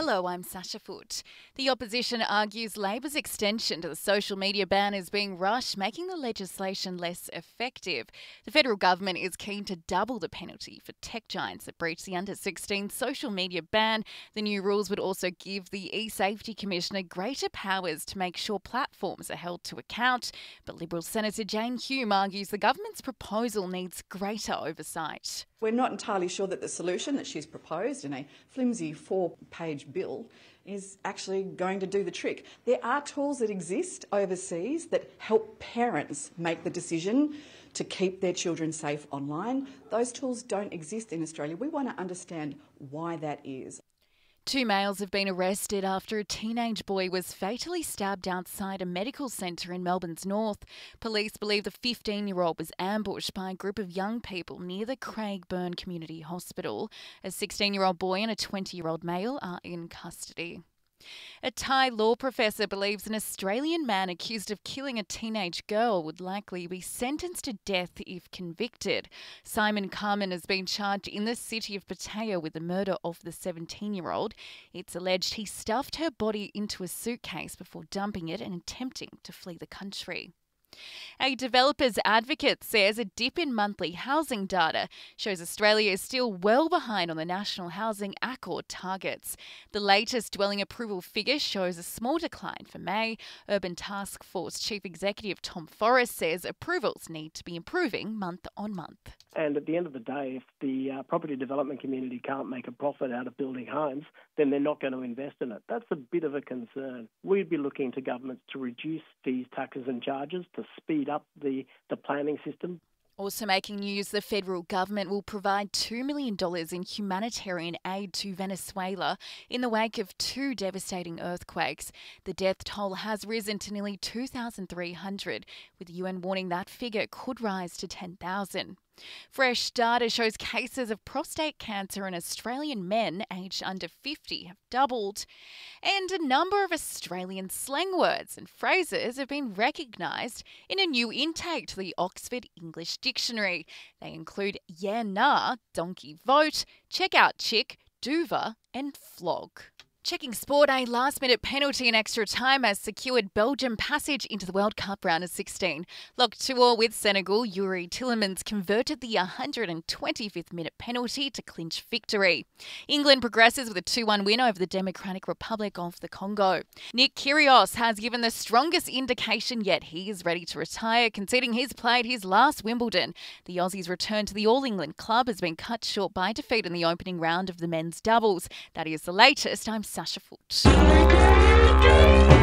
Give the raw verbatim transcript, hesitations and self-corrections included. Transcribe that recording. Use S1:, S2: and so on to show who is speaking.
S1: Hello, I'm Sasha Foote. The opposition argues Labor's extension to the social media ban is being rushed, making the legislation less effective. The federal government is keen to double the penalty for tech giants that breach the under sixteen social media ban. The new rules would also give the eSafety Commissioner greater powers to make sure platforms are held to account. But Liberal Senator Jane Hume argues the government's proposal needs greater oversight.
S2: We're not entirely sure that the solution that she's proposed in a flimsy four-page bill is actually going to do the trick. There are tools that exist overseas that help parents make the decision to keep their children safe online. Those tools don't exist in Australia. We want to understand why that is.
S1: Two males have been arrested after a teenage boy was fatally stabbed outside a medical centre in Melbourne's north. Police believe the fifteen-year-old was ambushed by a group of young people near the Craigburn Community Hospital. A sixteen-year-old boy and a twenty-year-old male are in custody. A Thai law professor believes an Australian man accused of killing a teenage girl would likely be sentenced to death if convicted. Simon Carman has been charged in the city of Pattaya with the murder of the seventeen-year-old. It's alleged he stuffed her body into a suitcase before dumping it and attempting to flee the country. A developers advocate says a dip in monthly housing data shows Australia is still well behind on the National Housing Accord targets. The latest dwelling approval figure shows a small decline for May. Urban Task Force Chief Executive Tom Forrest says approvals need to be improving month on month.
S3: And at the end of the day, if the uh, property development community can't make a profit out of building homes, then they're not going to invest in it. That's a bit of a concern. We'd be looking to governments to reduce fees, taxes and charges to speed up the, the planning system.
S1: Also making news, the federal government will provide two million dollars in humanitarian aid to Venezuela in the wake of two devastating earthquakes. The death toll has risen to nearly two thousand three hundred, with the U N warning that figure could rise to ten thousand. Fresh data shows cases of prostate cancer in Australian men aged under fifty have doubled, and a number of Australian slang words and phrases have been recognised in a new intake to the Oxford English Dictionary. They include yeah nah, donkey vote, check out chick, duva and flog. Checking sport, a last-minute penalty in extra time has secured Belgium passage into the World Cup round of sixteen. Locked to all with Senegal, Youri Tielemans converted the one hundred twenty-fifth minute penalty to clinch victory. England progresses with a two one win over the Democratic Republic of the Congo. Nick Kyrgios has given the strongest indication yet he is ready to retire, conceding he's played his last Wimbledon. The Aussie's return to the All-England club has been cut short by defeat in the opening round of the men's doubles. That is the latest. I'm Sasha Foote.